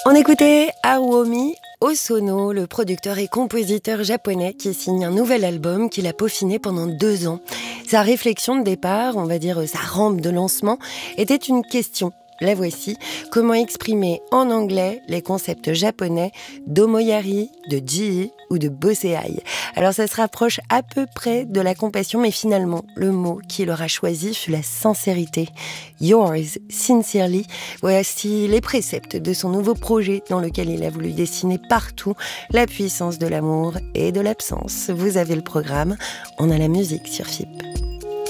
On écoutait Haruomi Hosono, le producteur et compositeur japonais qui signe un nouvel album qu'il a peaufiné pendant 2 ans. Sa réflexion de départ, on va dire sa rampe de lancement, était une question. La voici, comment exprimer en anglais les concepts japonais d'omoyari, de jii ou de boseai. Alors ça se rapproche à peu près de la compassion, mais finalement, le mot qu'il aura choisi fut la sincérité. Yours, sincerely, voici les préceptes de son nouveau projet dans lequel il a voulu dessiner partout la puissance de l'amour et de l'absence. Vous avez le programme, on a la musique sur FIP.